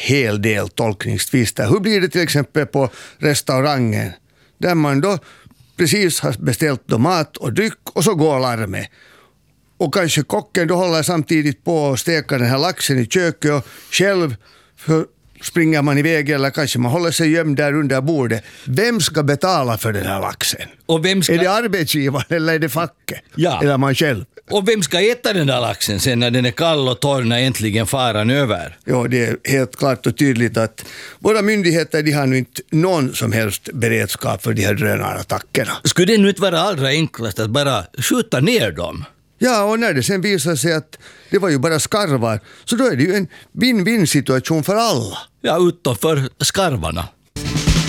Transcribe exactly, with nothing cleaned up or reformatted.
hel del tolkningstvister. Hur blir det till exempel på restaurangen där man då precis har beställt då mat och dryck och så går larmet. Och kanske kocken då håller samtidigt på att steka den här laxen i köket och själv för springer man iväg eller kanske man håller sig gömd där under bordet. Vem ska betala för den här laxen? Och vem ska... Är det arbetsgivaren eller är det facket? Ja. Eller man själv? Och vem ska äta den där laxen sen när den är kall och torr när äntligen faran över? Ja, det är helt klart och tydligt att våra myndigheter de har nu inte någon som helst beredskap för de här drönarattackerna. Skulle det nu inte vara allra enklast att bara skjuta ner dem? Ja, och när det sen visar sig att det var ju bara skarvar så då är det ju en win-win situation för alla. Ja, utom för skarvarna.